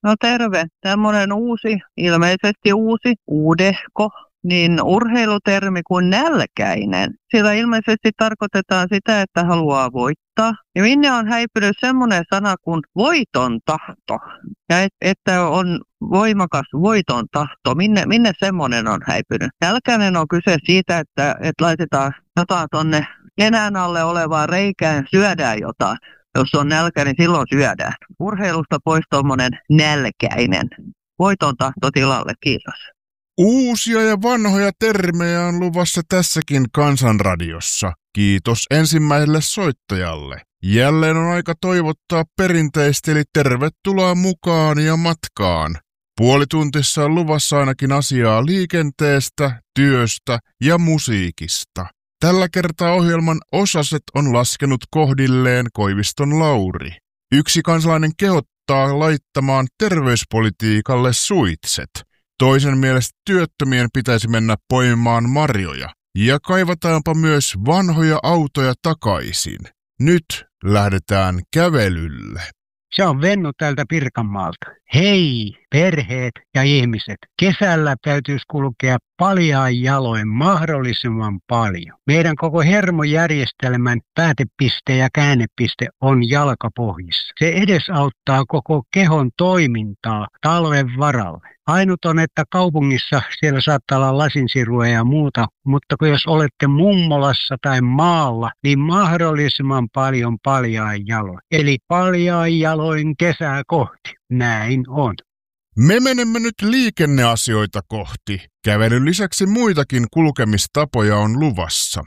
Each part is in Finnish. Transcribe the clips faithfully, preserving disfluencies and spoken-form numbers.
No terve. Tämmöinen uusi, ilmeisesti uusi, uudehko, niin urheilutermi kuin nälkäinen. Sillä ilmeisesti tarkoitetaan sitä, että haluaa voittaa. Ja minne on häipynyt semmoinen sana kuin voiton tahto. Ja et, että on voimakas voiton tahto. Minne, minne semmoinen on häipynyt? Nälkäinen on kyse siitä, että, että laitetaan jotain tonne nenän alle olevaan reikään, syödään jotain. Jos on nälkä, niin silloin syödään. Urheilusta pois tuommoinen nälkäinen. Voiton tahto tilalle, kiitos. Uusia ja vanhoja termejä on luvassa tässäkin Kansanradiossa. Kiitos ensimmäiselle soittajalle. Jälleen on aika toivottaa perinteisesti, eli tervetuloa mukaan ja matkaan. Puolituntissa on luvassa ainakin asiaa liikenteestä, työstä ja musiikista. Tällä kertaa ohjelman osaset on laskenut kohdilleen Koiviston Lauri. Yksi kansalainen kehottaa laittamaan terveyspolitiikalle suitset. Toisen mielestä työttömien pitäisi mennä poimimaan marjoja. Ja kaivataanpa myös vanhoja autoja takaisin. Nyt lähdetään kävelylle. Se on Vennu täältä Pirkanmaalta. Hei, perheet ja ihmiset. Kesällä täytyisi kulkea paljain jaloin mahdollisimman paljon. Meidän koko hermojärjestelmän päätepiste ja käännepiste on jalkapohjissa. Se edesauttaa koko kehon toimintaa talven varalle. Ainut on, että kaupungissa siellä saattaa olla lasinsiruja ja muuta, mutta kun jos olette mummolassa tai maalla, niin mahdollisimman paljon paljain jaloin. Eli paljain jaloin kesää kohti. Näin on. Me menemme nyt liikenneasioita kohti. Kävelyn lisäksi muitakin kulkemistapoja on luvassa.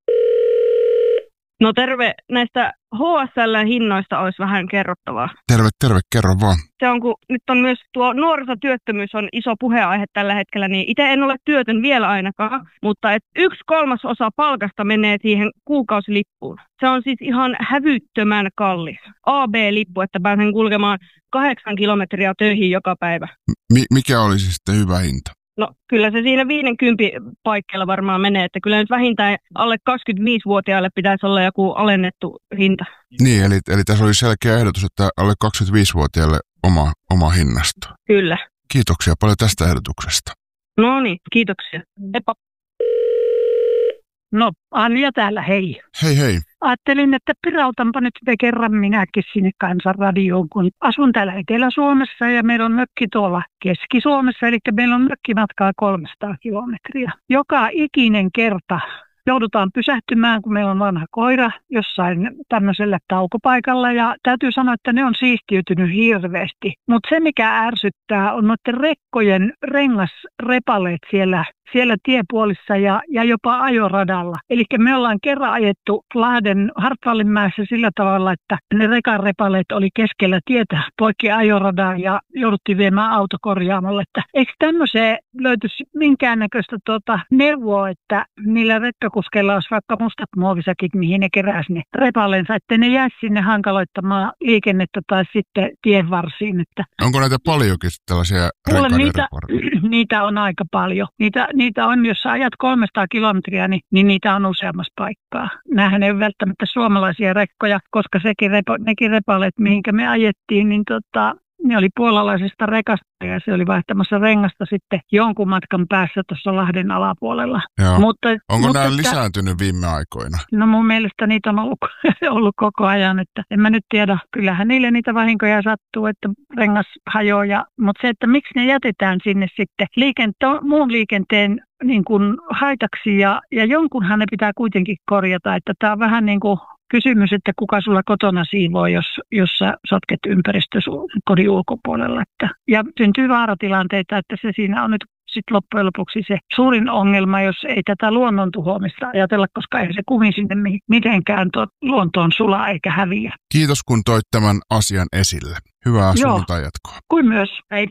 No terve, näistä H S L-hinnoista olisi vähän kerrottavaa. Terve, terve, kerro vaan. Se on, kun nyt on myös tuo nuorisotyöttömyys on iso puheenaihe tällä hetkellä, niin itse en ole työtön vielä ainakaan, mutta et yksi kolmasosa palkasta menee siihen kuukausilippuun. Se on siis ihan hävyttömän kallis. A B-lippu, että pääsen kulkemaan kahdeksan kilometriä töihin joka päivä. Mi- mikä olisi sitten hyvä hinta? No kyllä se siinä viisikymmentä paikkeilla varmaan menee, että kyllä nyt vähintään alle kaksikymmentäviisivuotiaille pitäisi olla joku alennettu hinta. Niin, eli, eli tässä oli selkeä ehdotus, että alle kaksikymmentäviisivuotiaille oma, oma hinnasta. Kyllä. Kiitoksia paljon tästä ehdotuksesta. No niin, kiitoksia. Heippa. No, Anja täällä, hei. Hei hei. Ajattelin, että pirautanpa nyt vielä kerran minäkin sinne Kansanradioon, kun asun täällä Etelä-Suomessa ja meillä on mökki tuolla Keski-Suomessa, eli meillä on mökkimatkaa kolmesataa kilometriä. Joka ikinen kerta joudutaan pysähtymään, kun meillä on vanha koira jossain tämmöisellä taukopaikalla ja täytyy sanoa, että ne on siistiytynyt hirveästi. Mutta se, mikä ärsyttää, on noiden rekkojen rengasrepaleet siellä siellä tiepuolissa ja, ja jopa ajoradalla. Eli me ollaan kerran ajettu Lahden Hartwallinmäessä sillä tavalla, että ne rekanrepaleet oli keskellä tietä poikki ajoradaa ja jouduttiin viemään auto korjaamalle. Että eikö tämmöiseen löytyisi minkäännäköistä tuota neuvoa, että niillä rekkakuskeilla olisi vaikka mustat muovisäkit, mihin ne keräisi ne repaleensa, että ne jäisi sinne hankaloittamaan liikennettä tai sitten tien varsiin. Että onko näitä paljonkin tällaisia niitä, niitä on aika paljon. Niitä, Niitä on, jos sä ajat kolmesataa kilometriä, niin, niin niitä on useammassa paikkaa. Nämähän ei ole välttämättä suomalaisia rekkoja, koska sekin repo, nekin repaleet, mihinkä me ajettiin, niin tota, ne oli puolalaisesta rekasta ja se oli vaihtamassa rengasta sitten jonkun matkan päässä tuossa Lahden alapuolella. Mutta, onko mutta, nämä lisääntynyt viime aikoina? No mun mielestä niitä on ollut, ollut koko ajan, että en mä nyt tiedä. Kyllähän niille niitä vahinkoja sattuu, että rengas hajoaa. Ja, mutta se, että miksi ne jätetään sinne sitten liikente, muun liikenteen niin kuin haitaksi ja, ja jonkunhan ne pitää kuitenkin korjata, että tämä on vähän niin kuin kysymys, että kuka sulla kotona siivoo, jos, jos sä sotket ympäristö kodin ulkopuolella. Että, ja syntyy vaaratilanteita, että se siinä on nyt sitten loppujen lopuksi se suurin ongelma, jos ei tätä luonnon tuhoamista ajatella, koska ei se kumi sinne mitenkään tuo luontoon sulaa eikä häviä. Kiitos kun toit tämän asian esille. Hyvää sunnuntai-jatkoa. Kuin myös. Hei.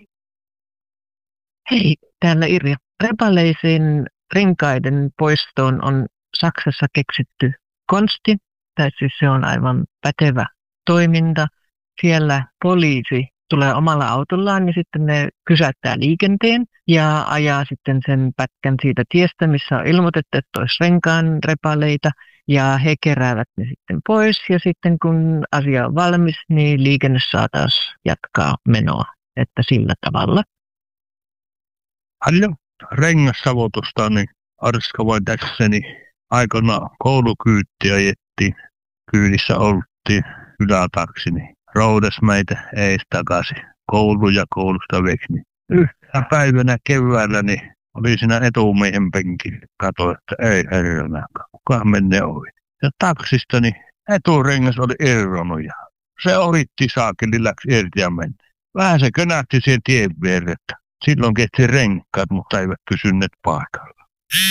Hei, täällä Irja. Repaleisiin renkaiden poistoon on Saksassa keksitty konsti. Tai siis se on aivan pätevä toiminta. Siellä poliisi tulee omalla autollaan, niin sitten ne pysäyttää liikenteen ja ajaa sitten sen pätkän siitä tiestä, missä on ilmoitettu, että olisi renkaan repaleita. Ja he keräävät ne sitten pois ja sitten kun asia on valmis, niin liikenne saa taas jatkaa menoa. että sillä tavalla. Paljon rengassavotusta, niin Arska vain tässä, niin aikoinaan koulukyyttiä ajettiin. Kyydissä oltiin ylätaksi, niin roudas meitä ees takaisin koulu ja koulusta veksi. Niin yhtenä päivänä keväällä niin oli siinä etumiehen penkillä. Katsoin, että ei herranä, kukaan menee ohi. Ja taksista niin eturengas oli irronnut ja se ohitti saakeli, läksi irti ja meni. Vähän se könähti siihen tien viereen. Silloin kesti renkaat, mutta eivät pysyneet paikalla.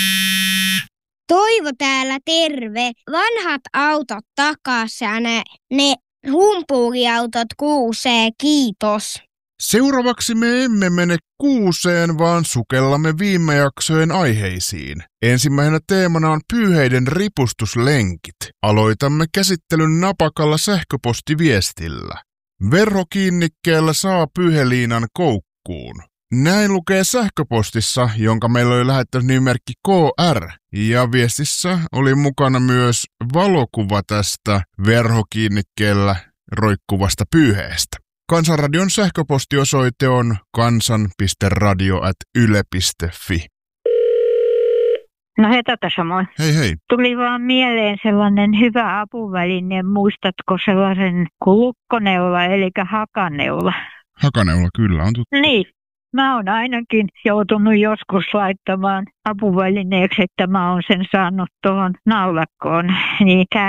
Toivo täällä terve. Vanhat autot takas ja ne, ne humpuuriautot kuusee, kiitos. Seuraavaksi me emme mene kuuseen, vaan sukellamme viime jaksojen aiheisiin. Ensimmäisenä teemana on pyyheiden ripustuslenkit. Aloitamme käsittelyn napakalla sähköpostiviestillä. Verhokiinnikkeellä saa pyyheliinan koukkuun. Näin lukee sähköpostissa, jonka meillä oli lähettänyt nimimerkki K R, ja viestissä oli mukana myös valokuva tästä verhokiinnikkeellä roikkuvasta pyyheestä. Kansanradion sähköpostiosoite on kansan piste radio ät yle piste fi. No Heta tässä moi. Hei hei. Tuli vaan mieleen sellainen hyvä apuväline. Muistatko sellaisen kulukkoneula, eli hakaneula? Hakaneula kyllä on tuttu. Niin. Mä oon ainakin joutunut joskus laittamaan apuvälineeksi, että mä oon sen saanut tuohon naulakkoon. Niin tää